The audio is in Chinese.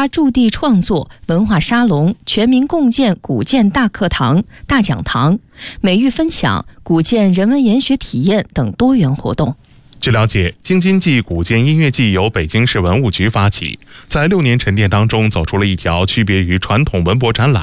家驻地创作、文化沙龙、全民共建古建大课堂、大讲堂、美育分享、古建人文研学体验等多元活动。 据了解，京津冀古建音乐季由北京市文物局发起，在6年沉淀当中走出了一条区别于传统文博展览